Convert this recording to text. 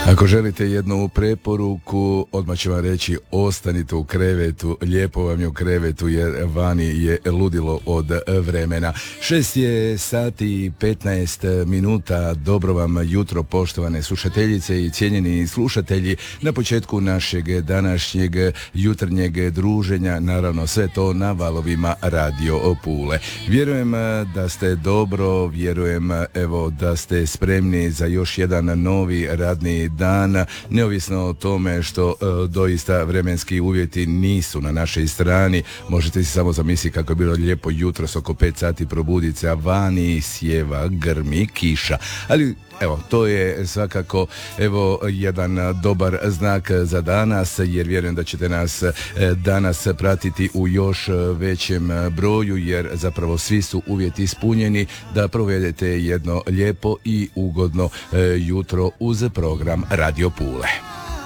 Ako želite jednu preporuku, odmah ću vam reći ostanite u krevetu, lijepo vam je u krevetu jer vani je ludilo od vremena. 6 je sati i 15 minuta, dobro vam jutro poštovane slušateljice i cijenjeni slušatelji na početku našeg današnjeg jutarnjeg druženja, naravno sve to na valovima Radio Pule. Vjerujem da ste dobro, vjerujem evo da ste spremni za još jedan novi radni dan, neovisno o tome što doista vremenski uvjeti nisu na našoj strani. Možete si samo zamisliti kako je bilo lijepo jutros oko 5 sati probuditi se, a vani sjeva, grmi, kiša, ali evo, to je svakako evo jedan dobar znak za danas, jer vjerujem da ćete nas danas pratiti u još većem broju, jer zapravo svi su uvjeti ispunjeni da provedete jedno lijepo i ugodno jutro uz program Radio Pule.